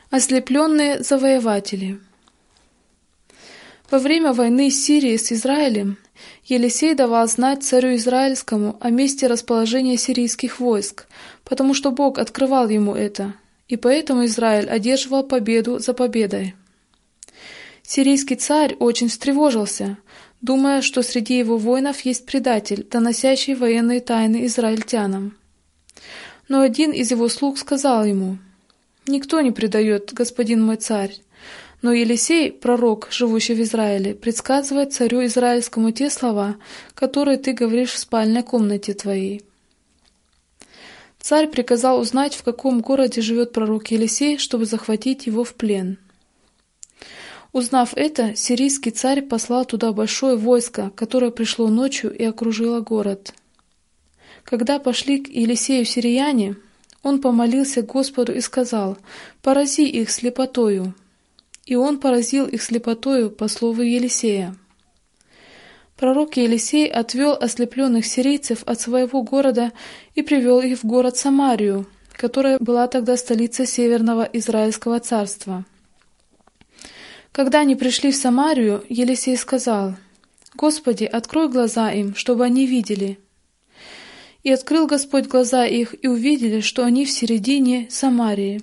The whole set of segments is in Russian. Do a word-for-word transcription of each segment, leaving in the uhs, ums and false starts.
Ослепленные завоеватели. Во время войны Сирии с Израилем Елисей давал знать царю Израильскому о месте расположения сирийских войск, потому что Бог открывал ему это, и поэтому Израиль одерживал победу за победой. Сирийский царь очень встревожился, думая, что среди его воинов есть предатель, доносящий военные тайны израильтянам. Но один из его слуг сказал ему: «Никто не предает, господин мой царь». Но Елисей, пророк, живущий в Израиле, предсказывает царю израильскому те слова, которые ты говоришь в спальной комнате твоей. Царь приказал узнать, в каком городе живет пророк Елисей, чтобы захватить его в плен. Узнав это, сирийский царь послал туда большое войско, которое пришло ночью и окружило город. Когда пошли к Елисею сирияне, он помолился Господу и сказал: «Порази их слепотою». И он поразил их слепотою по слову Елисея. Пророк Елисей отвел ослепленных сирийцев от своего города и привел их в город Самарию, которая была тогда столицей Северного Израильского царства. Когда они пришли в Самарию, Елисей сказал: «Господи, открой глаза им, чтобы они видели». И открыл Господь глаза их, и увидели, что они в середине Самарии.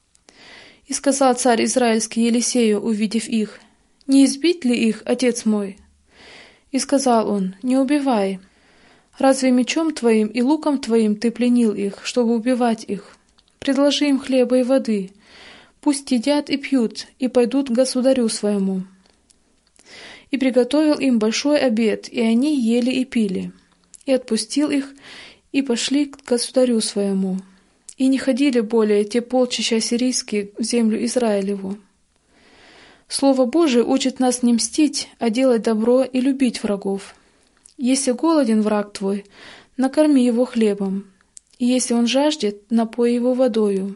И сказал царь израильский Елисею, увидев их: «Не избить ли их, отец мой?» И сказал он: «Не убивай. Разве мечом твоим и луком твоим ты пленил их, чтобы убивать их? Предложи им хлеба и воды, пусть едят и пьют, и пойдут к государю своему». И приготовил им большой обед, и они ели и пили. И отпустил их, и пошли к государю своему. И не ходили более те полчища сирийские в землю Израилеву. Слово Божие учит нас не мстить, а делать добро и любить врагов. Если голоден враг твой, накорми его хлебом, и если он жаждет, напой его водою.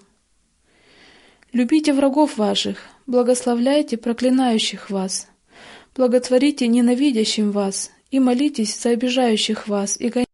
Любите врагов ваших, благословляйте проклинающих вас, благотворите ненавидящим вас, и молитесь за обижающих вас и гоняющих.